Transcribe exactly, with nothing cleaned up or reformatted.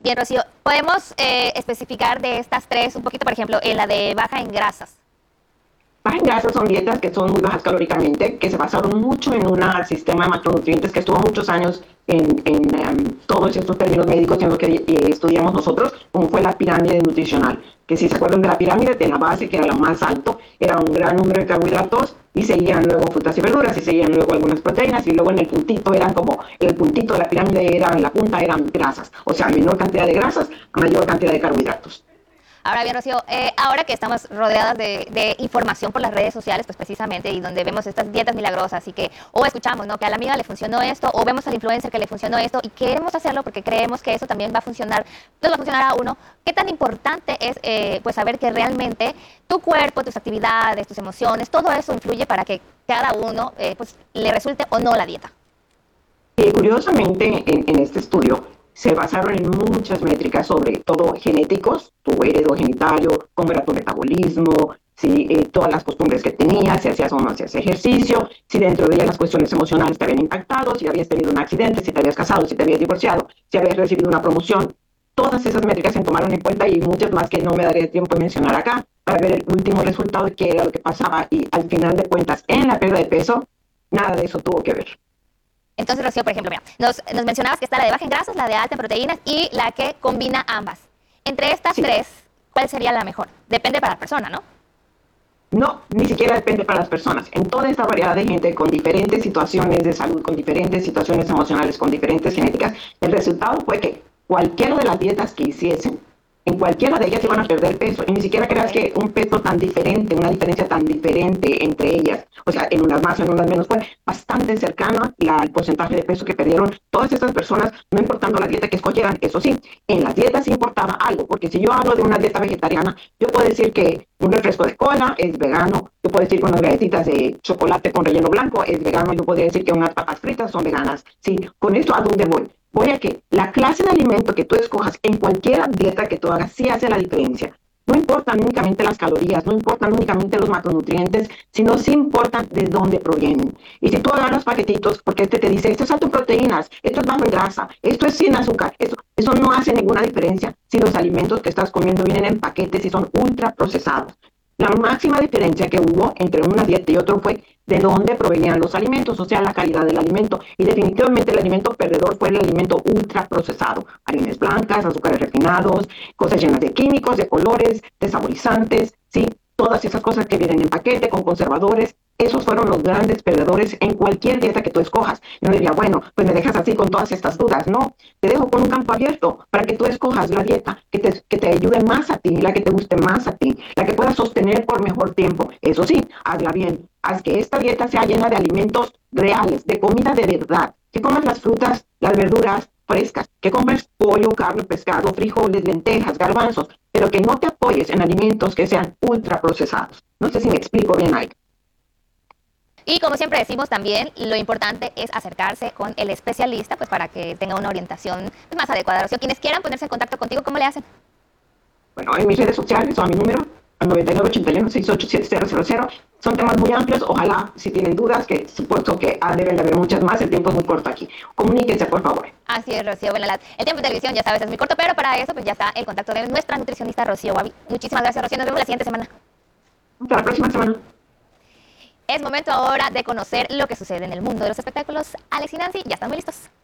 Bien, Rocío, ¿podemos eh, especificar de estas tres un poquito, por ejemplo, en la de baja en grasas? Bajas en grasas son dietas que son muy bajas calóricamente, que se basaron mucho en un sistema de macronutrientes que estuvo muchos años en, en um, todos estos términos médicos en lo que eh, estudiamos nosotros, como fue la pirámide nutricional. Que si se acuerdan de la pirámide, de la base, que era lo más alto, era un gran número de carbohidratos, y seguían luego frutas y verduras, y seguían luego algunas proteínas, y luego en el puntito eran como, el puntito de la pirámide era, en la punta eran grasas, o sea, menor cantidad de grasas, mayor cantidad de carbohidratos. Ahora bien, Rocío, eh, ahora que estamos rodeadas de, de información por las redes sociales, pues precisamente, y donde vemos estas dietas milagrosas y que, o escuchamos, ¿no?, que a la amiga le funcionó esto, o vemos al influencer que le funcionó esto, y queremos hacerlo porque creemos que eso también va a funcionar, nos va a funcionar a uno. ¿Qué tan importante es eh, pues saber que realmente tu cuerpo, tus actividades, tus emociones, todo eso influye para que cada uno eh, pues, le resulte o no la dieta? Y curiosamente, en, en este estudio, se basaron en muchas métricas, sobre todo genéticos, tu heredogenitario, cómo era tu metabolismo, si eh, todas las costumbres que tenías, si hacías o no hacías ejercicio, si dentro de ellas las cuestiones emocionales te habían impactado, si habías tenido un accidente, si te habías casado, si te habías divorciado, si habías recibido una promoción. Todas esas métricas se tomaron en cuenta, y muchas más que no me daré tiempo de mencionar acá, para ver el último resultado de qué era lo que pasaba, y al final de cuentas, en la pérdida de peso, nada de eso tuvo que ver. Entonces, Rocío, por ejemplo, mira, nos, nos mencionabas que está la de baja en grasas, la de alta en proteínas y la que combina ambas. Entre estas sí. tres, ¿cuál sería la mejor? Depende para la persona, ¿no? No, ni siquiera depende para las personas. En toda esta variedad de gente con diferentes situaciones de salud, con diferentes situaciones emocionales, con diferentes genéticas, el resultado fue que cualquiera de las dietas que hiciesen, en cualquiera de ellas iban a perder peso, y ni siquiera creas que un peso tan diferente, una diferencia tan diferente entre ellas, o sea, en unas más, en unas menos, fue bastante cercana al porcentaje de peso que perdieron todas estas personas, no importando la dieta que escogieran. Eso sí, en las dietas importaba algo, porque si yo hablo de una dieta vegetariana, yo puedo decir que un refresco de cola es vegano, yo puedo decir que unas galletitas de chocolate con relleno blanco es vegano, yo podría decir que unas papas fritas son veganas. Sí, con esto, ¿a dónde voy? Voy a que la clase de alimento que tú escojas en cualquier dieta que tú hagas sí hace la diferencia. No importan únicamente las calorías, no importan únicamente los macronutrientes, sino sí importan de dónde provienen. Y si tú agarras paquetitos, porque este te dice, esto es alto en proteínas, esto es bajo en grasa, esto es sin azúcar, eso, eso no hace ninguna diferencia si los alimentos que estás comiendo vienen en paquetes y son ultra procesados. La máxima diferencia que hubo entre una dieta y otra fue de dónde provenían los alimentos, o sea, la calidad del alimento. Y definitivamente el alimento perdedor fue el alimento ultra procesado. Harinas blancas, azúcares refinados, cosas llenas de químicos, de colores, de saborizantes, ¿sí? Todas esas cosas que vienen en paquete, con conservadores. Esos fueron los grandes perdedores en cualquier dieta que tú escojas. Yo no diría, bueno, pues me dejas así con todas estas dudas. No, te dejo con un campo abierto para que tú escojas la dieta que te, que te ayude más a ti, la que te guste más a ti, la que puedas sostener por mejor tiempo. Eso sí, hazla bien. Haz que esta dieta sea llena de alimentos reales, de comida de verdad. Que comas las frutas, las verduras frescas, que comas pollo, carne, pescado, frijoles, lentejas, garbanzos, pero que no te apoyes en alimentos que sean ultra procesados. No sé si me explico bien, Aika. Y como siempre decimos también, lo importante es acercarse con el especialista, pues para que tenga una orientación más adecuada. O sea, quienes quieran ponerse en contacto contigo, ¿cómo le hacen? Bueno, en mis redes sociales o a mi número, al noventa y nueve ochenta y uno sesenta y ocho setenta. Son temas muy amplios. Ojalá, si tienen dudas, que supuesto que deben de haber muchas más, el tiempo es muy corto aquí. Comuníquense, por favor. Así es, Rocío. Bueno, la, el tiempo de televisión, ya sabes, es muy corto, pero para eso pues ya está el contacto de nuestra nutricionista Rocío Guavi. Muchísimas gracias, Rocío. Nos vemos la siguiente semana. Hasta la próxima semana. Es momento ahora de conocer lo que sucede en el mundo de los espectáculos. Alex y Nancy ya están muy listos.